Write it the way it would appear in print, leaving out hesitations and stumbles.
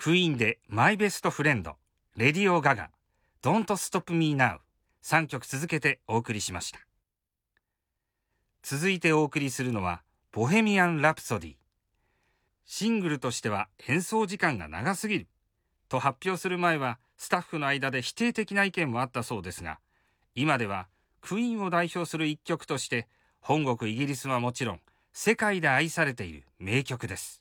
クイーンでマイベストフレンド、レディオガガ、Don't Stop Me Now、3曲続けてお送りしました。続いてお送りするのはボヘミアン・ラプソディ。シングルとしては演奏時間が長すぎると発表する前はスタッフの間で否定的な意見もあったそうですが、今ではクイーンを代表する一曲として本国イギリスはもちろん世界で愛されている名曲です。